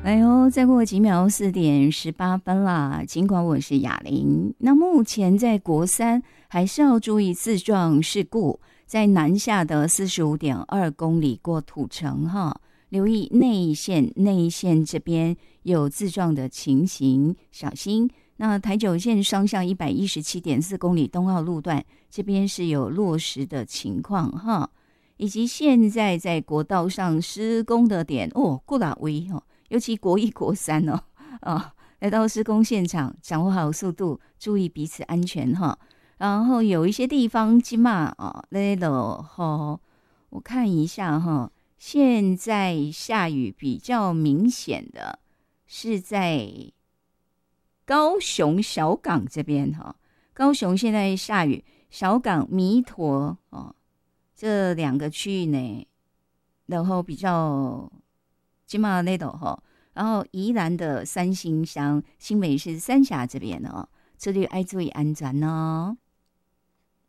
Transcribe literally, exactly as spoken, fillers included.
哎呦，再过几秒四点十八分啦。尽管我是雅玲，那目前在国三还是要注意自撞事故，在南下的四十五点二公里过土城哈，留意内线内线这边有自撞的情形，小心。那台九线双向一百一十七点四公里东澳路段这边是有落石的情况哈，以及现在在国道上施工的点哦，过哪位哦。尤其国一、国三哦，啊，来到施工现场，掌握好速度，注意彼此安全哈。然后有一些地方，今嘛啊，那个哈，我看一下哈，现在下雨比较明显的是在高雄小港这边哈。高雄现在下雨，小港、弥陀哦这两个区域呢，然后比较。金马那头哈，然后宜兰的三星乡、新北市三峡这边哦，这里爱注意安全哦。